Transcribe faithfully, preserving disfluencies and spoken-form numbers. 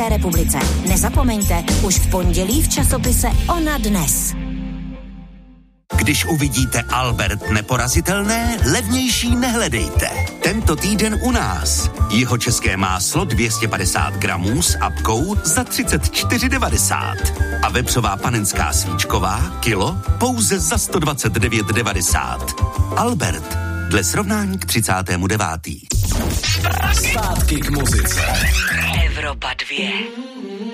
republice. Nezapomeňte, už v pondělí v časopise Ona dnes. Když uvidíte Albert neporazitelné, levnější nehledejte. Tento týden u nás. Jihočeské máslo dvě stě padesát gramů s apkou za třicet čtyři devadesát. A vepřová panenská svíčková kilo pouze za sto dvacet devět devadesát. Albert, dle srovnání k třicátému devátému Zpátky k muzice. Evropa dvě.